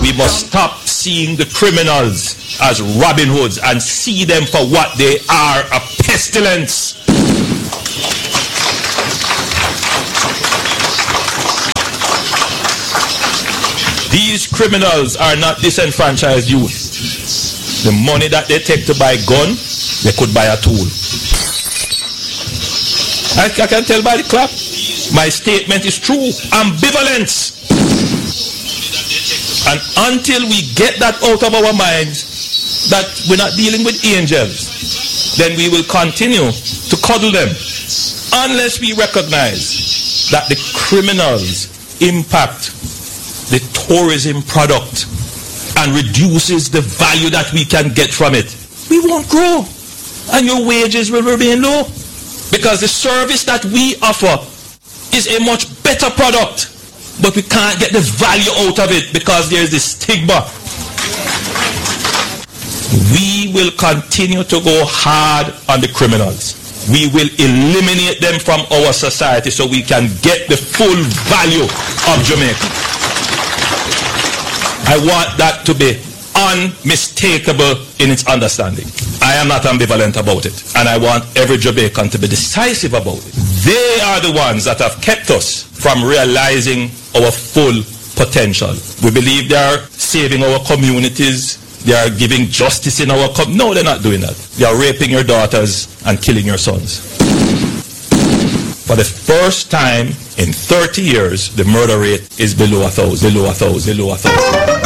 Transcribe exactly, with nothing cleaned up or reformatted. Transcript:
We must stop seeing the criminals as Robin Hoods and see them for what they are, a pestilence. These criminals are not disenfranchised youth. The money that they take to buy a gun, they could buy a tool. I, I can tell by the clap. My statement is true. Ambivalence. And until we get that out of our minds, that we're not dealing with angels, then we will continue to coddle them. Unless we recognize that the criminals impact the tourism product and reduces the value that we can get from it, we won't grow. And your wages will remain low. Because the service that we offer is a much better product, but we can't get the value out of it because there is this stigma. We will continue to go hard on the criminals. We will eliminate them from our society so we can get the full value of Jamaica. I want that to be unmistakable in its understanding. I am not ambivalent about it, and I want every Jamaican to be decisive about it. They are the ones that have kept us from realizing our full potential. We believe they are saving our communities, they are giving justice in our com- No, they're not doing that. They are raping your daughters and killing your sons. For the first time in thirty years, the murder rate is below a thousand, below a thousand, below a thousand.